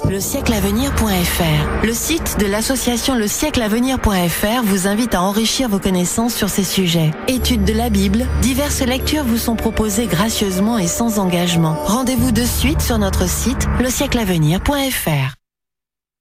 lesiècleavenir.fr. Le site de l'association lesiècleavenir.fr vous invite à enrichir vos connaissances sur ces sujets. Études de la Bible, diverses lectures vous sont proposées gracieusement et sans engagement. Rendez-vous de suite sur notre site lesiècleavenir.fr.